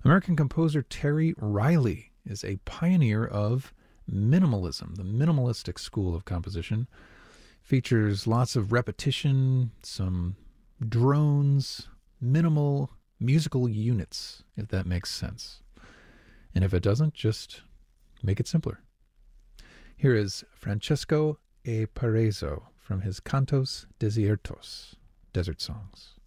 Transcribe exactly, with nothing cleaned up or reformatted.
American composer Terry Riley is a pioneer of minimalism. The minimalistic school of composition features lots of repetition, some drones, minimal musical units, if that makes sense. And if it doesn't, just make it simpler. Here is Francesco e Parezzo from his Cantos Desiertos, Desert Songs.